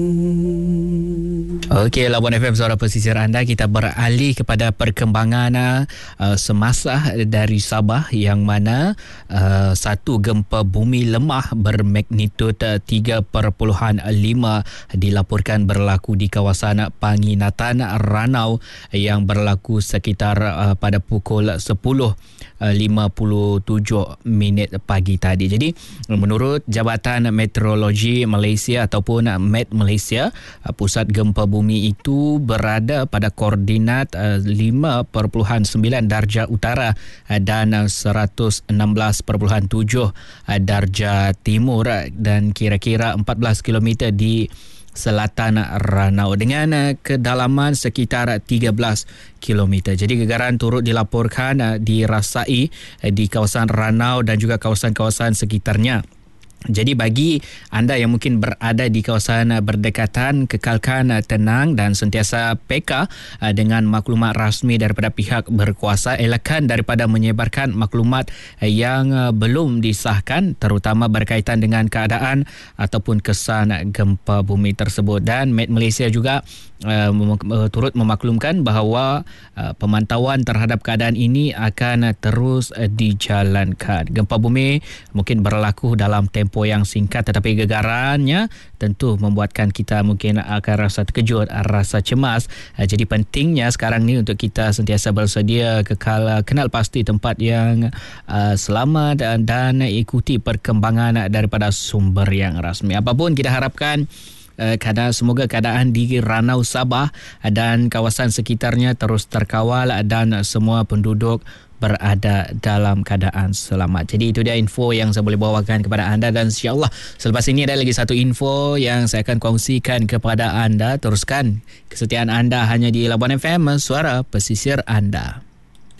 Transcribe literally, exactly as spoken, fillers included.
Okey, Labuan F M Suara Pesisir anda. Kita beralih kepada perkembangan uh, semasa dari Sabah yang mana uh, satu gempa bumi lemah bermagnitud uh, tiga perpuluhan lima dilaporkan berlaku di kawasan Penginatan Ranau yang berlaku sekitar uh, pada pukul sepuluh lima puluh tujuh minit pagi tadi. Jadi menurut Jabatan Meteorologi Malaysia ataupun Met Malaysia, pusat gempa bumi itu berada pada koordinat lima perpuluhan sembilan darjah utara dan seratus enam belas perpuluhan tujuh darjah timur dan kira-kira empat belas kilometer di selatan Ranau dengan kedalaman sekitar tiga belas kilometer. Jadi gegaran turut dilaporkan dirasai di kawasan Ranau dan juga kawasan-kawasan sekitarnya. Jadi bagi anda yang mungkin berada di kawasan berdekatan, kekalkan tenang dan sentiasa peka dengan maklumat rasmi daripada pihak berkuasa. Elakkan daripada menyebarkan maklumat yang belum disahkan, terutama berkaitan dengan keadaan ataupun kesan gempa bumi tersebut. Dan Met Malaysia juga Uh, turut memaklumkan bahawa uh, pemantauan terhadap keadaan ini akan terus uh, dijalankan. Gempa bumi mungkin berlaku dalam tempoh yang singkat, tetapi gegarannya tentu membuatkan kita mungkin akan rasa terkejut, rasa cemas. Uh, jadi pentingnya sekarang ni untuk kita sentiasa bersedia, kekal, kenal pasti tempat yang uh, selamat dan, dan ikuti perkembangan daripada sumber yang rasmi. Apapun kita harapkan Keadaan, semoga keadaan di Ranau Sabah dan kawasan sekitarnya terus terkawal dan semua penduduk berada dalam keadaan selamat. Jadi itu dia info yang saya boleh bawakan kepada anda, dan insyaAllah selepas ini ada lagi satu info yang saya akan kongsikan kepada anda. Teruskan kesetiaan anda hanya di Labuan F M, Suara Pesisir anda.